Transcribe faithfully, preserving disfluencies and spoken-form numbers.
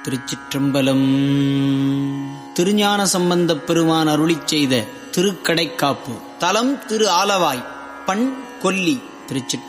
திருச்சிற்றம்பலம். திருஞான சம்பந்தப் பெருமான் அருளிச் செய்த திருக்கடைக்காப்பு. தலம் திரு ஆலவாய். பண் கொல்லி. திருச்சிற்றம்பலம்.